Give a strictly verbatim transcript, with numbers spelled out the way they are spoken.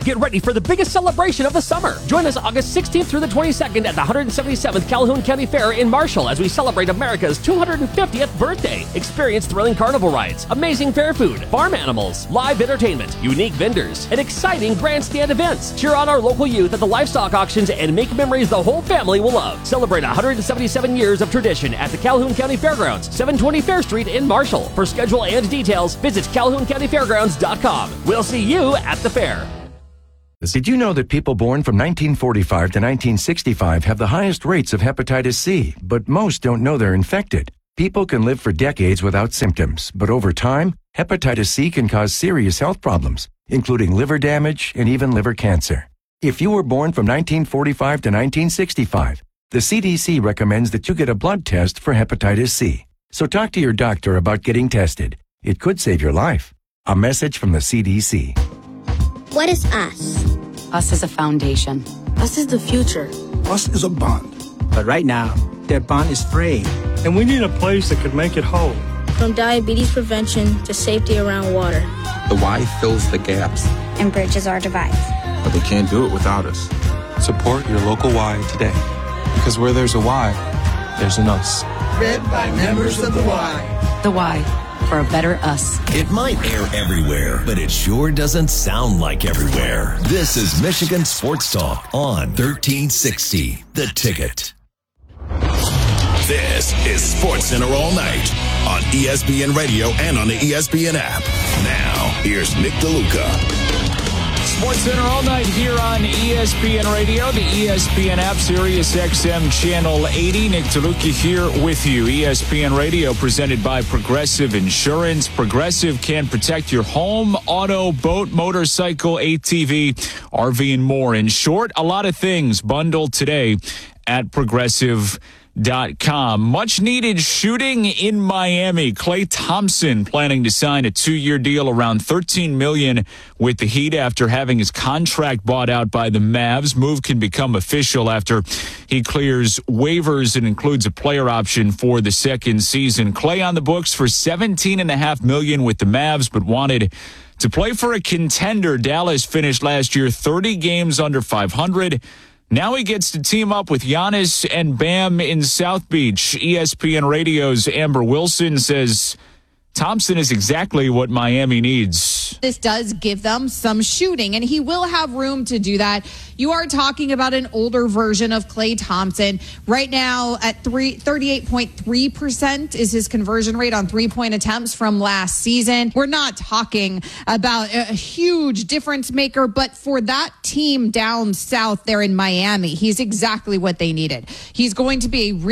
Get ready for the biggest celebration of the summer. Join us August sixteenth through the twenty-second at the one hundred seventy-seventh Calhoun County Fair in Marshall as we celebrate America's two hundred fiftieth birthday. Experience thrilling carnival rides, amazing fair food, farm animals, live entertainment, unique vendors, and exciting grandstand events. Cheer on our local youth at the livestock auctions and make memories the whole family will love. Celebrate one hundred seventy-seven years of tradition at the Calhoun County Fairgrounds, seven twenty Fair Street in Marshall. For schedule and details, visit calhoun county fairgrounds dot com. We'll see you at the fair. Did you know that people born from nineteen forty-five to nineteen sixty-five have the highest rates of hepatitis C, but most don't know they're infected? People can live for decades without symptoms, but over time, hepatitis C can cause serious health problems, including liver damage and even liver cancer. If you were born from nineteen forty-five to nineteen sixty-five, the C D C recommends that you get a blood test for hepatitis C. So talk to your doctor about getting tested. It could save your life. A message from the C D C. What is us? Us is a foundation. Us is the future. Us is a bond. But right now, that bond is frayed. And we need a place that could make it whole. From diabetes prevention to safety around water. The Y fills the gaps. And bridges our divides. But they can't do it without us. Support your local Y today. Because where there's a Y, there's an us. Read by members of the Y. The Y. For a better us. It might air everywhere, but it sure doesn't sound like everywhere. This is Michigan Sports Talk on thirteen sixty, The Ticket. This is Sports Center all night on E S P N Radio and on the E S P N app. Now, here's Nick DeLuca. Sports Center all night here on E S P N Radio, the E S P N app, Sirius X M Channel eighty. Nick DeLuca here with you. E S P N Radio presented by Progressive Insurance. Progressive can protect your home, auto, boat, motorcycle, A T V, R V, and more. In short, a lot of things bundled today at Progressive Dot com. Much needed shooting in Miami. Klay Thompson planning to sign a two-year deal around thirteen million dollars with the Heat after having his contract bought out by the Mavs. Move can become official after he clears waivers and includes a player option for the second season. Klay on the books for seventeen point five million dollars with the Mavs, but wanted to play for a contender. Dallas finished last year thirty games under five hundred. Now he gets to team up with Giannis and Bam in South Beach. E S P N Radio's Amber Wilson says Thompson is exactly what Miami needs. This does give them some shooting, and he will have room to do that. You are talking about an older version of Klay Thompson. Right now at three, thirty-eight point three percent is his conversion rate on three-point attempts from last season. We're not talking about a huge difference maker, but for that team down south there in Miami, he's exactly what they needed. He's going to be a really